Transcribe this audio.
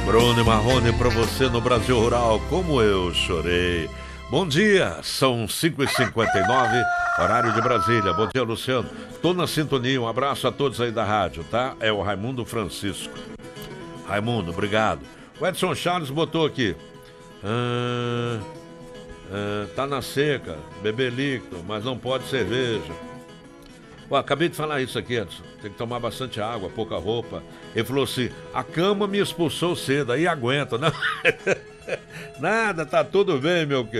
Bruno e Marrone pra você no Brasil Rural, como eu chorei. Bom dia, são 5h59, horário de Brasília. Bom dia, Luciano. Tô na sintonia, um abraço a todos aí da rádio, tá? É o Raimundo Francisco. Raimundo, obrigado. O Edson Charles botou aqui. Tá na seca, beber líquido, mas não pode cerveja. Acabei de falar isso aqui, Edson. Tem que tomar bastante água, pouca roupa. Ele falou assim: a cama me expulsou cedo, aí aguenta, né? Nada, tá tudo bem, meu querido.